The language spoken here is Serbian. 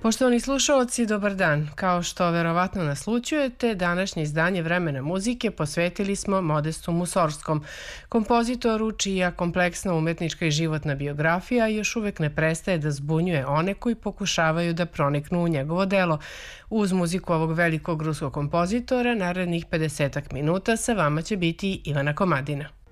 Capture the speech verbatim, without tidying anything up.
Poštovani slušaoci, dobar dan. Kao što verovatno naslućujete, današnje izdanje Vremena muzike posvetili smo Modestu Musorskom, kompozitoru čija kompleksna umetnička i životna biografija još uvek ne prestaje da zbunjuje one koji pokušavaju da proniknu u njegovo delo. Uz muziku ovog velikog ruskog kompozitora, narednih pedesetak minuta sa vama će biti Ivana Komadina.